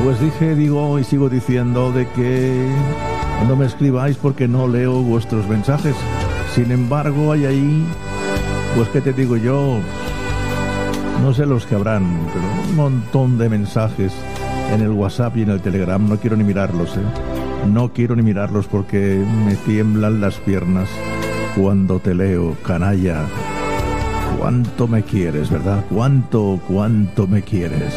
Pues digo y sigo diciendo de que no me escribáis porque no leo vuestros mensajes. Sin embargo, hay ahí, pues qué te digo yo, no sé los que habrán, pero un montón de mensajes en el WhatsApp y en el Telegram. No quiero ni mirarlos, No quiero ni mirarlos porque me tiemblan las piernas cuando te leo, canalla. Cuánto me quieres, ¿verdad? Cuánto me quieres.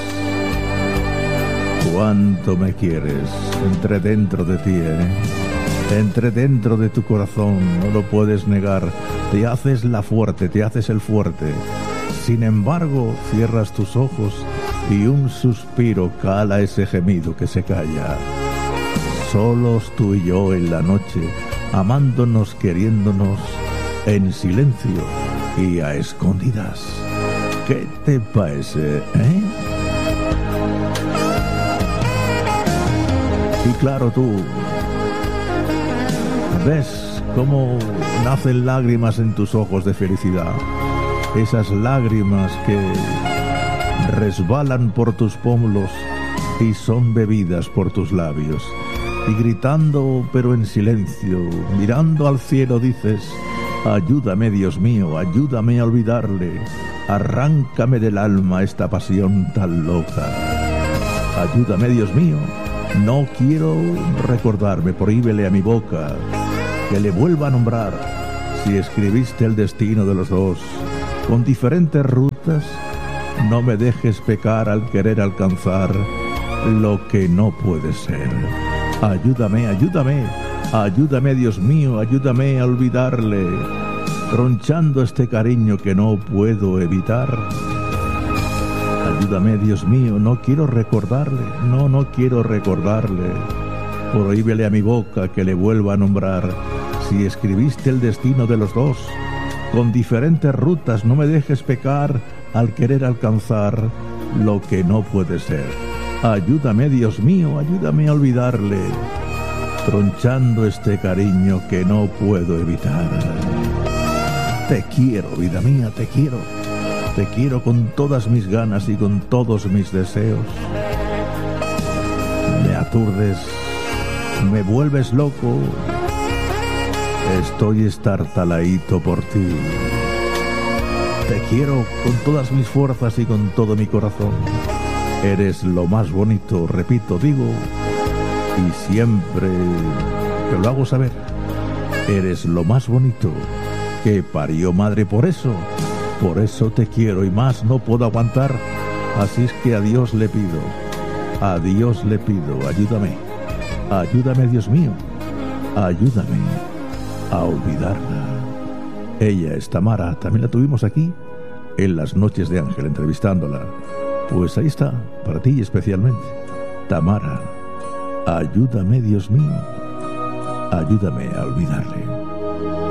Cuánto me quieres. Entre dentro de ti, Entre dentro de tu corazón, no lo puedes negar. Te haces la fuerte, te haces el fuerte. Sin embargo, cierras tus ojos y un suspiro cala ese gemido que se calla. Solos tú y yo en la noche, amándonos, queriéndonos, en silencio y a escondidas. ¿Qué te parece, Y claro, tú ves cómo nacen lágrimas en tus ojos de felicidad. Esas lágrimas que resbalan por tus pómulos y son bebidas por tus labios. Y gritando, pero en silencio, mirando al cielo, dices: ayúdame, Dios mío, ayúdame a olvidarle. Arráncame del alma esta pasión tan loca. Ayúdame, Dios mío, no quiero recordarme, prohíbele a mi boca que le vuelva a nombrar. Si escribiste el destino de los dos con diferentes rutas, no me dejes pecar al querer alcanzar lo que no puede ser. Ayúdame, ayúdame, ayúdame, Dios mío, ayúdame a olvidarle, tronchando este cariño que no puedo evitar. Ayúdame, Dios mío, no quiero recordarle, no quiero recordarle. Prohíbele a mi boca que le vuelva a nombrar. Si escribiste el destino de los dos con diferentes rutas, no me dejes pecar al querer alcanzar lo que no puede ser. Ayúdame, Dios mío, ayúdame a olvidarle, tronchando este cariño que no puedo evitar. Te quiero, vida mía, te quiero. Te quiero con todas mis ganas y con todos mis deseos. Me aturdes, me vuelves loco. Estoy estartaladito por ti. Te quiero con todas mis fuerzas y con todo mi corazón. Eres lo más bonito, repito, digo, y siempre te lo hago saber. Eres lo más bonito que parió madre, por eso te quiero y más no puedo aguantar. Así es que a Dios le pido, ayúdame, ayúdame, Dios mío, ayúdame a olvidarla. Ella es Tamara, también la tuvimos aquí en las Noches de Ángel entrevistándola. Pues ahí está, para ti especialmente, Tamara. Ayúdame, Dios mío, ayúdame a olvidarle.